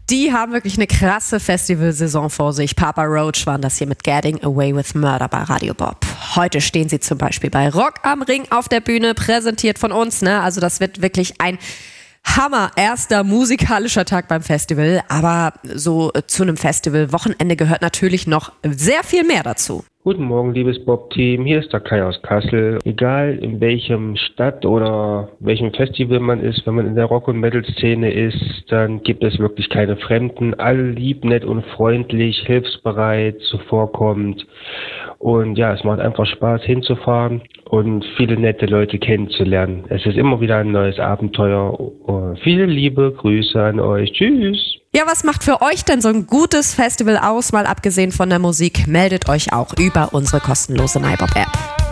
Die haben wirklich eine krasse Festivalsaison vor sich. Papa Roach waren das hier mit Getting Away with Murder bei Radio Bob. Heute stehen sie zum Beispiel bei Rock am Ring auf der Bühne, präsentiert von uns. Also das wird wirklich ein Hammer, erster musikalischer Tag beim Festival. Aber so zu einem Festival-Wochenende gehört natürlich noch sehr viel mehr dazu. Guten Morgen, liebes Bob-Team. Hier ist der Kai aus Kassel. Egal in welchem Stadt oder welchem Festival man ist, wenn man in der Rock- und Metal-Szene ist, dann gibt es wirklich keine Fremden. Alle lieb, nett und freundlich, hilfsbereit, zuvorkommend. Und ja, es macht einfach Spaß hinzufahren und viele nette Leute kennenzulernen. Es ist immer wieder ein neues Abenteuer. Und viele liebe Grüße an euch. Tschüss. Ja, was macht für euch denn so ein gutes Festival aus? Mal abgesehen von der Musik, meldet euch auch über unsere kostenlose MyBob-App.